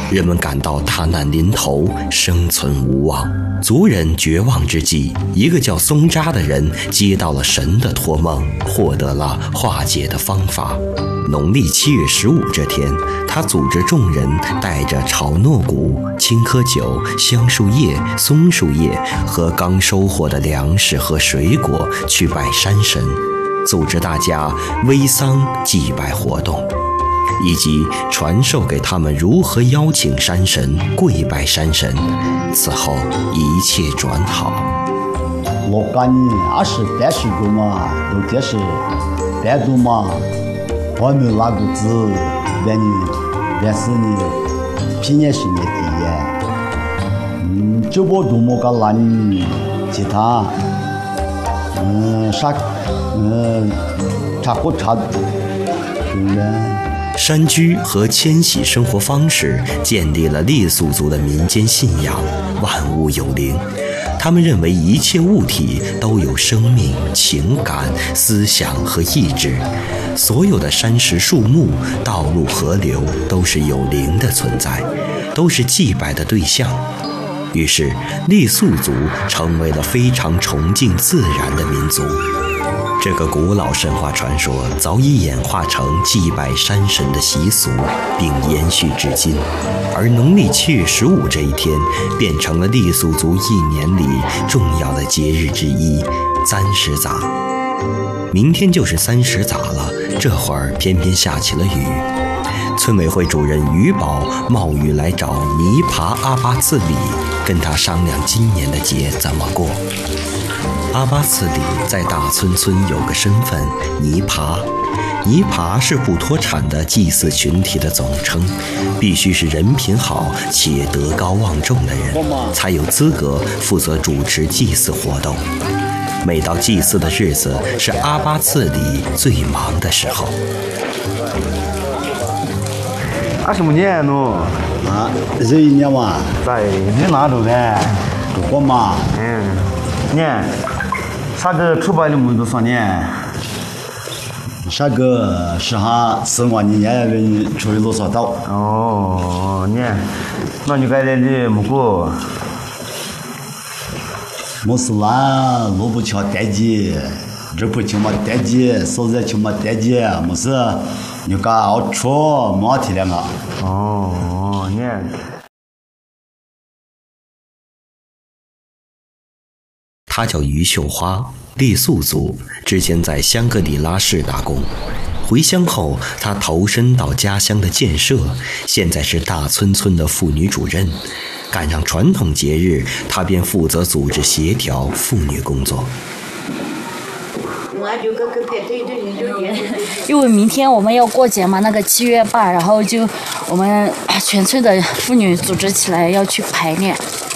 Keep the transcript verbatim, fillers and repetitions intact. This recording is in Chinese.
人们感到大难临头，生存无望。族人绝望之际，一个叫松扎的人接到了神的托梦，获得了化解的方法。农历七月十五这天，他组织众人带着炒糯谷、青稞酒、香树叶、松树叶和刚收获的粮食和水果去拜山神，组织大家煨桑祭拜活动，以及传授给他们如何邀请山神、跪拜山神。此后一切转好。 我感觉二十八十个嘛，都这是白度嘛，我们那个字，那你那是你平年是年底耶，嗯，这波多么个难，其他，嗯，啥，嗯，差不差，对了。 山居和迁徙生活方式建立了傈僳族的民间信仰，万物有灵。他们认为一切物体都有生命、情感、思想和意志，所有的山石、树木、道路、河流都是有灵的存在，都是祭拜的对象。于是，傈僳族成为了非常崇敬自然的民族。这个古老神话传说早已演化成祭拜山神的习俗，并延续至今。而农历七月十五这一天，变成了傈僳族一年里重要的节日之一——三十杂。明天就是三十杂了，这会儿偏偏下起了雨。村委会主任于宝冒雨来找尼爬阿巴次里，跟他商量今年的节怎么过。阿巴次里在大村村有个身份尼爬，尼爬是不脱产的祭祀群体的总称，必须是人品好且德高望重的人，才有资格负责主持祭祀活动。每到祭祀的日子，是阿巴次里最忙的时候。 二十五年了啊，这一年嘛， 在你哪度的？ 我嘛， 嗯，年。啥个出版的么多少年？ 啥个是哈四万年人出去多少刀？ 哦，你，那你该来的么个？ 没事啦，路不桥单机，这不就么单机，手在就么单机，没事，你搞错没体谅啊？ 哦，你。 她叫于秀花，傈僳族，之前在香格里拉市打工。回乡后，她投身到家乡的建设，现在是大村村的妇女主任。赶上传统节日，她便负责组织协调妇女工作。 因为明天我们要过节嘛，那个七月八，然后就我们全村的妇女组织起来要去排练。